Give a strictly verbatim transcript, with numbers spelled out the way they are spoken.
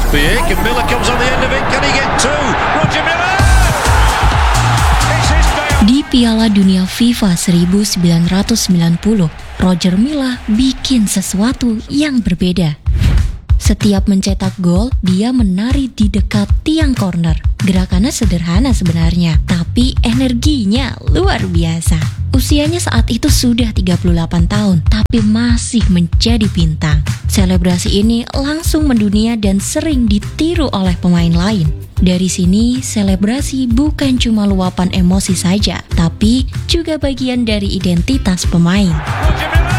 Big, and Miller comes on the end of it. Can he get two? Roger Miller! It's his day. Di Piala Dunia FIFA seribu sembilan ratus sembilan puluh, Roger Milla bikin sesuatu yang berbeda. Setiap mencetak gol, dia menari di dekat tiang corner. Gerakannya sederhana sebenarnya, tapi energinya luar biasa. Usianya saat itu sudah tiga puluh delapan tahun, tapi masih menjadi bintang. Selebrasi ini langsung mendunia dan sering ditiru oleh pemain lain. Dari sini, selebrasi bukan cuma luapan emosi saja, tapi juga bagian dari identitas pemain. Roger Miller!